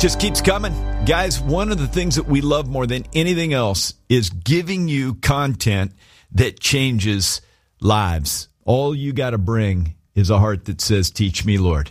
just keeps coming. Guys, one of the things that we love more than anything else is giving you content that changes lives. All you got to bring is a heart that says, teach me, Lord.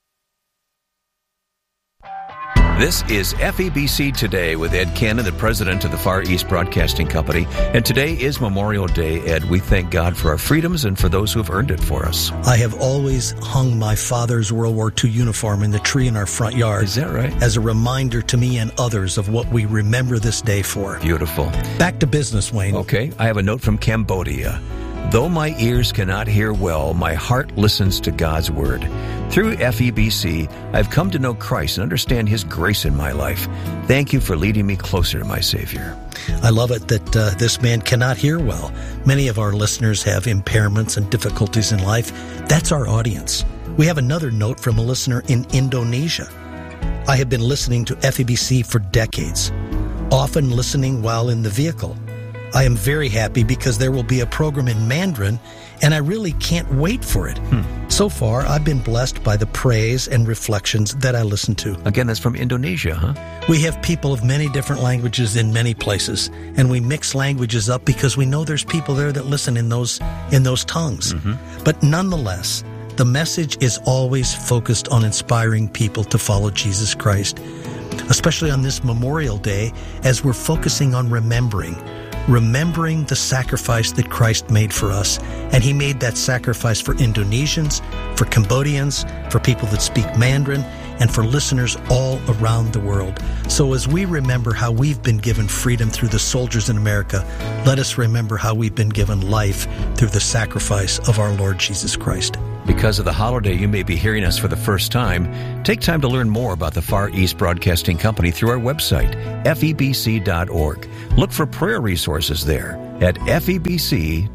This is FEBC Today with Ed Cannon, the president of the Far East Broadcasting Company. And today is Memorial Day, Ed. We thank God for our freedoms and for those who have earned it for us. I have always hung my father's World War II uniform in the tree in our front yard. Is that right? As a reminder to me and others of what we remember this day for. Beautiful. Back to business, Wayne. Okay. I have a note from Cambodia. Though my ears cannot hear well, my heart listens to God's word. Through FEBC, I've come to know Christ and understand His grace in my life. Thank you for leading me closer to my Savior. I love it that this man cannot hear well. Many of our listeners have impairments and difficulties in life. That's our audience. We have another note from a listener in Indonesia. I have been listening to FEBC for decades, often listening while in the vehicle. I am very happy because there will be a program in Mandarin, and I really can't wait for it. So far, I've been blessed by the praise and reflections that I listen to. Again, that's from Indonesia, huh? We have people of many different languages in many places, and we mix languages up because we know there's people there that listen in those tongues. But nonetheless, the message is always focused on inspiring people to follow Jesus Christ, especially on this Memorial Day as we're focusing on remembering the sacrifice that Christ made for us. And He made that sacrifice for Indonesians, for Cambodians, for people that speak Mandarin, and for listeners all around the world. So as we remember how we've been given freedom through the soldiers in America, let us remember how we've been given life through the sacrifice of our Lord Jesus Christ. Because of the holiday, you may be hearing us for the first time. Take time to learn more about the Far East Broadcasting Company through our website, febc.org. Look for prayer resources there at febc.org.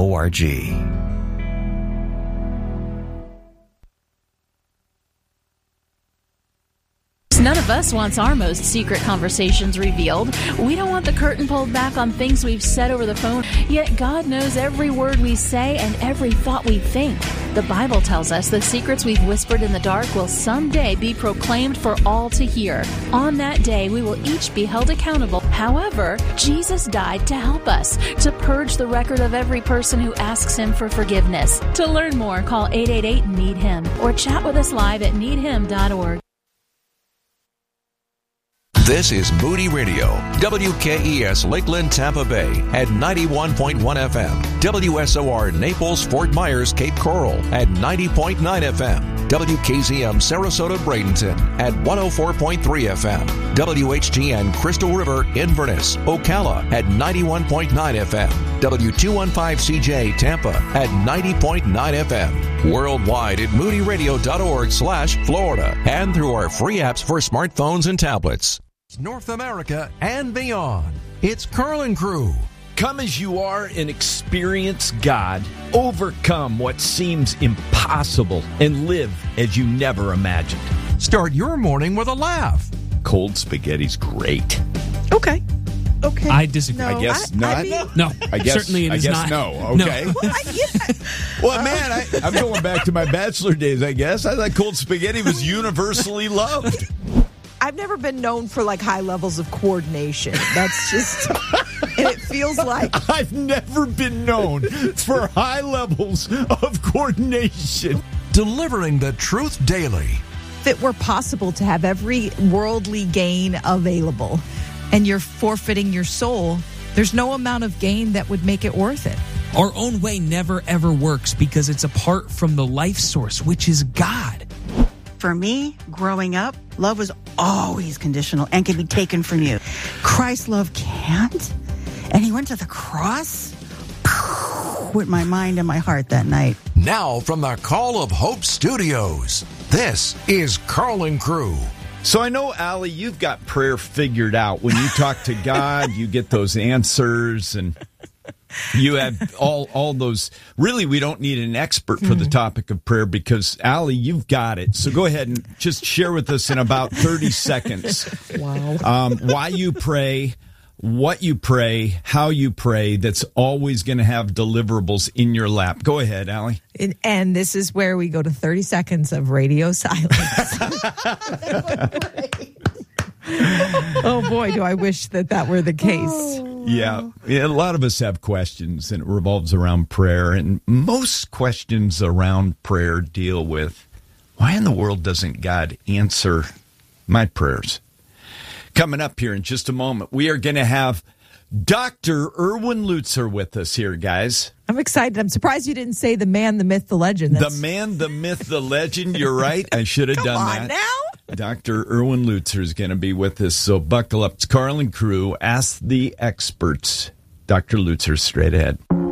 None of us wants our most secret conversations revealed. We don't want the curtain pulled back on things we've said over the phone, yet God knows every word we say and every thought we think. The Bible tells us the secrets we've whispered in the dark will someday be proclaimed for all to hear. On that day, we will each be held accountable. However, Jesus died to help us, to purge the record of every person who asks Him for forgiveness. To learn more, call 888-NEED-HIM or chat with us live at needhim.org. This is Moody Radio, WKES Lakeland, Tampa Bay at 91.1 FM, WSOR Naples, Fort Myers, Cape Coral at 90.9 FM, WKZM Sarasota, Bradenton at 104.3 FM, WHTN Crystal River, Inverness, Ocala at 91.9 FM, W215CJ Tampa at 90.9 FM, worldwide at moodyradio.org/Florida, and through our free apps for smartphones and tablets. North America and beyond. It's Carl and Crew. Come as you are and experience God. Overcome what seems impossible and live as you never imagined. Start your morning with a laugh. Cold spaghetti's great. Okay. I disagree. No, I guess not. No, I guess, certainly it is not. No. Okay. No. Well, man, I'm going back to my bachelor days, I guess. I thought cold spaghetti was universally loved. I've never been known for like high levels of coordination. That's just, and it feels like I've never been known for high levels of coordination. Delivering the truth daily. If it were possible to have every worldly gain available and you're forfeiting your soul, there's no amount of gain that would make it worth it. Our own way never ever works because it's apart from the life source, which is God. For me, growing up, love was always conditional and can be taken from you. Christ's love can't. And He went to the cross with my mind and my heart that night. Now from the Call of Hope Studios, this is Carl and Crew. So I know, Allie, you've got prayer figured out. When you talk to God, you get those answers and you have all those. Really, we don't need an expert for the topic of prayer because, Allie, you've got it. So go ahead and just share with us in about 30 seconds why you pray, what you pray, how you pray. That's always going to have deliverables in your lap. Go ahead, Allie. And this is where we go to 30 seconds of radio silence. Oh, boy, do I wish that were the case. Yeah, a lot of us have questions, and it revolves around prayer. And most questions around prayer deal with, why in the world doesn't God answer my prayers? Coming up here in just a moment, we are going to have Dr. Erwin Lutzer with us here, guys. I'm excited. I'm surprised you didn't say the man, the myth, the legend. The man, the myth, the legend. You're right. I should have done that. Now? Dr. Erwin Lutzer is going to be with us, so buckle up. It's Carl and Crew. Ask the experts. Dr. Lutzer, straight ahead.